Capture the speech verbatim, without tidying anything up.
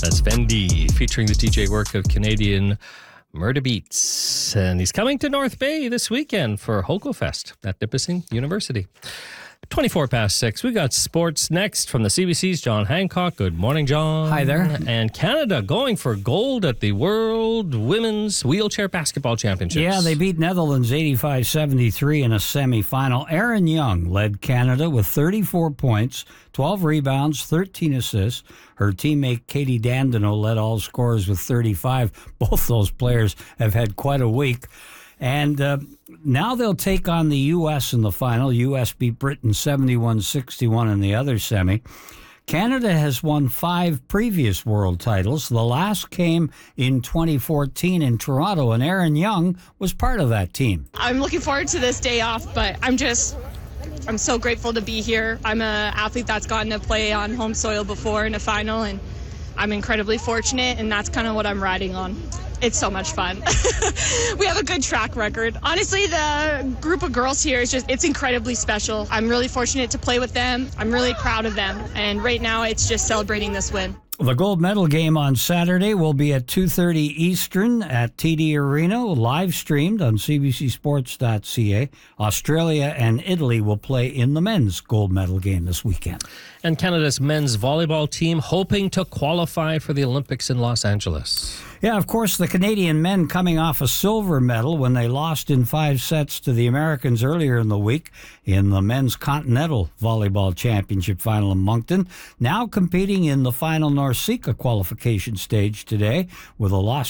That's Fendi featuring the D J work of Canadian Murda Beats. And he's coming to North Bay this weekend for HoCoFest at Nipissing University. twenty-four past six. We got sports next from the C B C's John Hancock. Good morning, John. Hi there. And Canada going for gold at the World Women's Wheelchair Basketball Championships. Yeah, they beat Netherlands eighty-five seventy-three in a semifinal. Erin Young led Canada with thirty-four points, twelve rebounds, thirteen assists. Her teammate Katie Dandino led all scorers with thirty-five. Both those players have had quite a week. And uh, now they'll take on the U S in the final. U S beat Britain seventy-one sixty-one in the other semi. Canada has won five previous world titles. The last came in twenty fourteen in Toronto, and Erin Young was part of that team. I'm looking forward to this day off, but I'm just... I'm so grateful to be here. I'm an athlete that's gotten to play on home soil before in a final, and I'm incredibly fortunate, and that's kind of what I'm riding on. It's so much fun. We have a good track record. Honestly, the group of girls here is just, it's incredibly special. I'm really fortunate to play with them. I'm really proud of them. And right now, it's just celebrating this win. The gold medal game on Saturday will be at two thirty Eastern at T D Arena, live streamed on c b c sports dot c a. Australia and Italy will play in the men's gold medal game this weekend. And Canada's men's volleyball team hoping to qualify for the Olympics in Los Angeles. Yeah, of course, the Canadian men coming off a silver medal when they lost in five sets to the Americans earlier in the week in the men's Continental Volleyball Championship final in Moncton. Now competing in the final NORCECA qualification stage today with a loss